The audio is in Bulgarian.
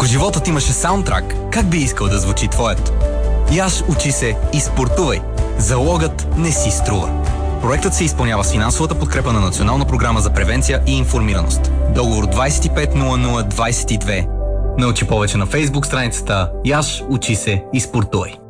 животът имаше саундтрак, как би искал да звучи твоят? Яш, учи се и спортувай. Залогът не си струва. Проектът се изпълнява с финансовата подкрепа на Национална програма за превенция и информираност. Договор 250022. Научи повече на Фейсбук страницата Яш, учи се и спортувай.